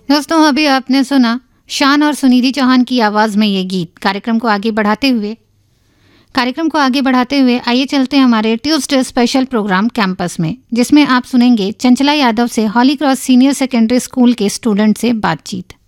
दोस्तों, अभी आपने सुना शान और सुनिधि चौहान की आवाज़ में ये गीत। कार्यक्रम को आगे बढ़ाते हुए आइए चलते हैं हमारे ट्यूसडे स्पेशल प्रोग्राम कैंपस में, जिसमें आप सुनेंगे चंचला यादव से हॉली क्रॉस सीनियर सेकेंडरी स्कूल के स्टूडेंट से बातचीत।